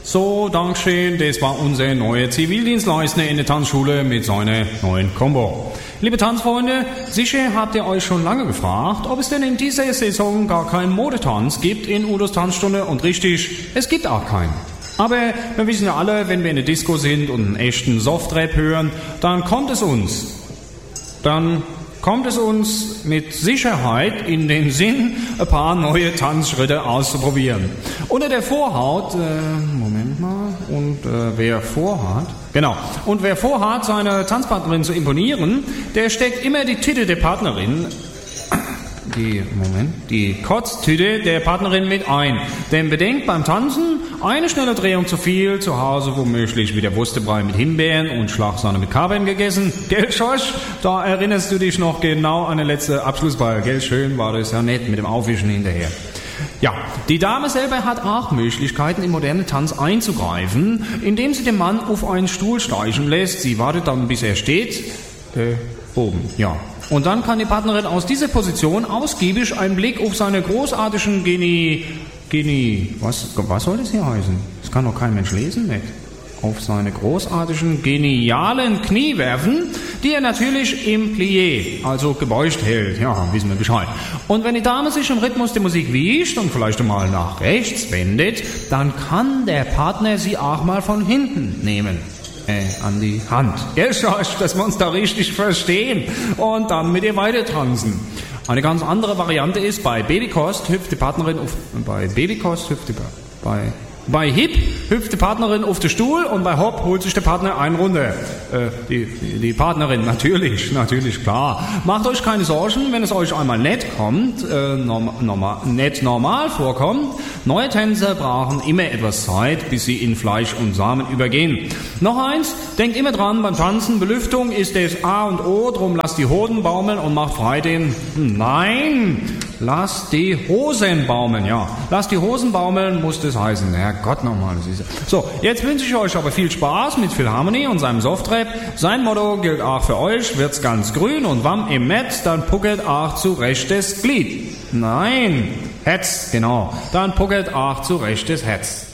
So, Dankeschön, das war unser neuer Zivildienstleister in der Tanzschule mit seiner neuen Combo. Liebe Tanzfreunde, sicher habt ihr euch schon lange gefragt, ob es denn in dieser Saison gar keinen Modetanz gibt in Udos Tanzstunde, und richtig, es gibt auch keinen. Aber wir wissen ja alle, wenn wir in der Disco sind und einen echten Softrap hören, dann kommt es uns mit Sicherheit in den Sinn, ein paar neue Tanzschritte auszuprobieren. Unter der Vorhaut, wer vorhat, seine Tanzpartnerin zu imponieren, der steckt immer die Titte der Partnerin, die Kotztüte der Partnerin mit ein. Denn bedenkt beim Tanzen, eine schnelle Drehung zu viel, zu Hause womöglich wieder Wurstebrei mit Himbeeren und Schlagsahne mit Kapern gegessen. Gell, Schorsch? Da erinnerst du dich noch genau an den letzten Abschlussball. Gell, schön war das ja nett mit dem Aufwischen hinterher. Ja, die Dame selber hat auch Möglichkeiten, im modernen Tanz einzugreifen, indem sie den Mann auf einen Stuhl steigen lässt. Sie wartet dann, bis er steht. Oben, ja. Und dann kann die Partnerin aus dieser Position ausgiebig einen Blick auf seine großartigen was soll das hier heißen? Das kann doch kein Mensch lesen, nicht? Auf seine großartigen, genialen Knie werfen, die er natürlich im Plié, also gebeugt hält. Ja, wissen wir Bescheid. Und wenn die Dame sich im Rhythmus der Musik wiegt und vielleicht einmal nach rechts wendet, dann kann der Partner sie auch mal von hinten nehmen. An die Hand. Gell, Schorsch, dass wir uns da richtig verstehen. Und dann mit ihr weiter tanzen. Eine ganz andere Variante ist, bei Babykost hüpft die Partnerin bei Hip hüpft die Partnerin auf den Stuhl und bei Hop holt sich der Partner einen runter. Die Partnerin, natürlich, klar. Macht euch keine Sorgen, wenn es euch einmal nett normal vorkommt. Neue Tänzer brauchen immer etwas Zeit, bis sie in Fleisch und Samen übergehen. Noch eins, denkt immer dran, beim Tanzen, Belüftung ist das A und O, drum lasst die Hoden baumeln und macht frei Lasst die Hosen baumeln, ja. Lasst die Hosen baumeln, muss das heißen. Herrgott nochmal. So, jetzt wünsche ich euch aber viel Spaß mit Philharmonie und seinem Softrap. Sein Motto gilt auch für euch. Wird's ganz grün und warm im Metz, dann puckelt auch zurecht das Glied. Nein, Hetz, genau. Dann puckelt auch zurecht das Hetz.